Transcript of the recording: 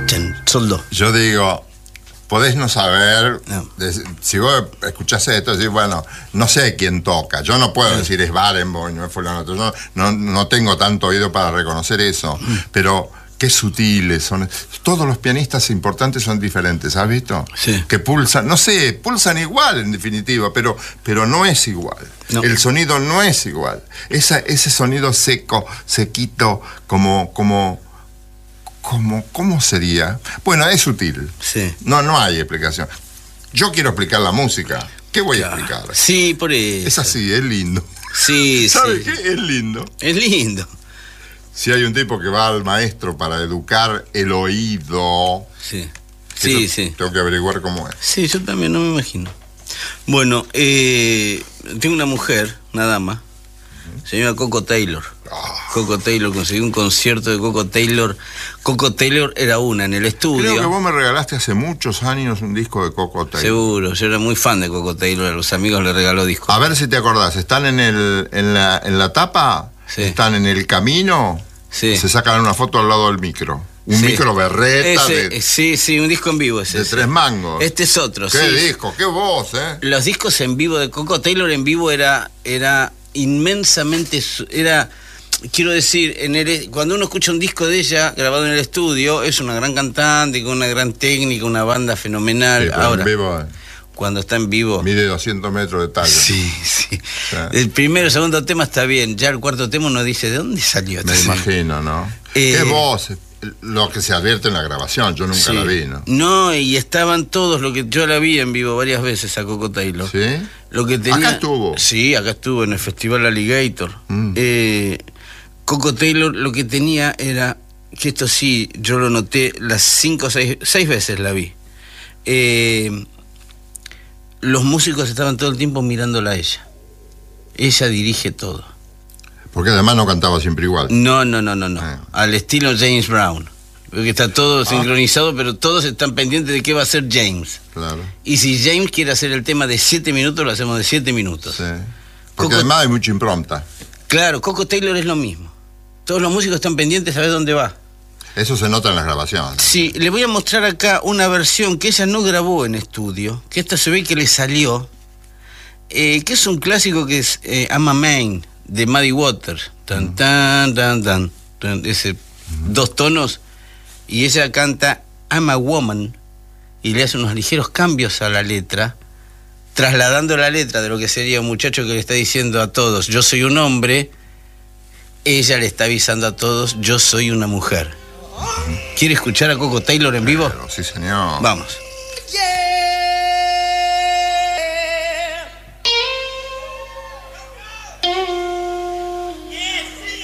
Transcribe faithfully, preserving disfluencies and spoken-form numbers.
Chen, soldo. Yo digo, podés no saber, No. de, si vos escuchás esto, decís, bueno, no sé quién toca. Yo no puedo no. decir es Barenboim, no es fulano. Yo no, no, no tengo tanto oído para reconocer eso, mm. pero qué sutiles son. Todos los pianistas importantes son diferentes, ¿has visto? Sí. Que pulsan, no sé, pulsan igual en definitiva, pero, pero no es igual. No. El sonido no es igual. Esa, ese sonido seco, sequito, como, como, como, ¿cómo sería? Bueno, es sutil. Sí. No, no hay explicación. Yo quiero explicar la música. ¿Qué voy claro. a explicar? Sí, por eso. Es así, es lindo. Sí, ¿Sabes sí. qué? Es lindo. Es lindo. Si hay un tipo que va al maestro para educar el oído. Sí, sí, sí. Tengo que averiguar cómo es. Sí, yo también, no me imagino. Bueno, eh, tengo una mujer, una dama, uh-huh. se llama Coco Taylor. Oh. Coco Taylor, conseguí un concierto de Coco Taylor. Coco Taylor era una en el estudio. Creo que vos me regalaste hace muchos años un disco de Coco Taylor. Seguro, yo era muy fan de Coco Taylor, a los amigos le regaló discos. A ver si te acordás, ¿están en, el, en, la, en la tapa? Sí. ¿Están en el camino? Sí. Se sacan una foto al lado del micro. Un sí. micro berreta ese, de... Sí, sí, un disco en vivo ese. De tres mangos. Este es otro, ¿Qué sí. disco? ¿Qué voz, eh? Los discos en vivo de Coco Taylor en vivo era, era inmensamente... Era... Quiero decir, en el, cuando uno escucha un disco de ella grabado en el estudio, es una gran cantante, con una gran técnica, una banda fenomenal. Sí, ahora, en vivo, cuando está en vivo... Mide doscientos metros de talla. Sí, sí. sí. El primero y segundo tema está bien, ya el cuarto tema uno dice, ¿de dónde salió esto? Me imagino, ¿no? Eh, ¿Qué voz? Lo que se advierte en la grabación, yo nunca sí. la vi, ¿no? No, y estaban todos, lo que yo la vi en vivo varias veces a Coco Taylor. ¿Sí? Lo que tenía, ¿Acá estuvo? Sí, acá estuvo en el Festival Alligator. Mm. Eh, Coco Taylor lo que tenía era, que esto sí, yo lo noté, las cinco o seis, seis veces la vi. Eh, los músicos estaban todo el tiempo mirándola a ella. Ella dirige todo. Porque además no cantaba siempre igual. No, no, no, no, no. Ah. Al estilo James Brown. Porque está todo ah. sincronizado, pero todos están pendientes de qué va a hacer James. Claro. Y si James quiere hacer el tema de siete minutos, lo hacemos de siete minutos. Sí. Porque Coco... además hay mucha impronta. Claro, Coco Taylor es lo mismo. Todos los músicos están pendientes a ver dónde va. Eso se nota en las grabaciones. Sí, le voy a mostrar acá una versión que ella no grabó en estudio, que esta se ve que le salió, eh, que es un clásico que es eh, I'm a Man, de Muddy Waters. Tan, tan, tan, tan, tan, ese uh-huh. dos tonos, y ella canta I'm a Woman, y le hace unos ligeros cambios a la letra, trasladando la letra de lo que sería un muchacho que le está diciendo a todos, yo soy un hombre, ella le está avisando a todos, yo soy una mujer. ¿Quiere escuchar a Coco Taylor en vivo? Claro, sí, señor. Vamos.